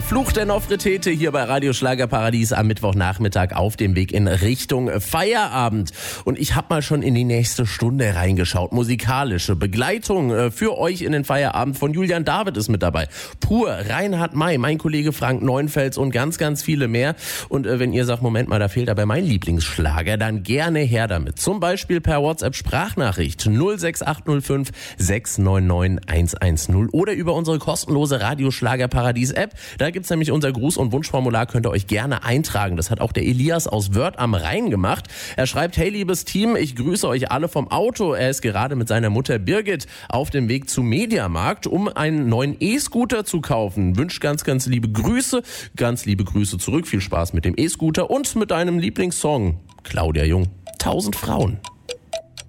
Fluch der Nofretete hier bei Radio Schlagerparadies am Mittwochnachmittag auf dem Weg in Richtung Feierabend. Und ich habe mal schon in die nächste Stunde reingeschaut. Musikalische Begleitung für euch in den Feierabend von Julian David ist mit dabei. Pur, Reinhard May, mein Kollege Frank Neuenfels und ganz, ganz viele mehr. Und wenn ihr sagt, Moment mal, da fehlt aber mein Lieblingsschlager, dann gerne her damit. Zum Beispiel per WhatsApp-Sprachnachricht 06805 699 110 oder über unsere kostenlose Radio Schlagerparadies-App. Da gibt's nämlich unser Gruß- und Wunschformular, könnt ihr euch gerne eintragen. Das hat auch der Elias aus Wörth am Rhein gemacht. Er schreibt, hey liebes Team, ich grüße euch alle vom Auto. Er ist gerade mit seiner Mutter Birgit auf dem Weg zum Mediamarkt, um einen neuen E-Scooter zu kaufen. Wünscht ganz, ganz liebe Grüße zurück. Viel Spaß mit dem E-Scooter und mit deinem Lieblingssong. Claudia Jung, 1000 Frauen.